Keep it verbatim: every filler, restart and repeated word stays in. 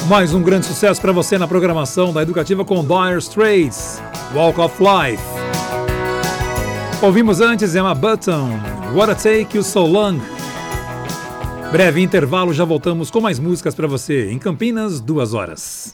Mais um grande sucesso para você na programação da Educativa com Dire Straits, Walk of Life. Ouvimos antes Emma Button, What a Take You So Long. Breve intervalo, já voltamos com mais músicas para você. Em Campinas, duas horas.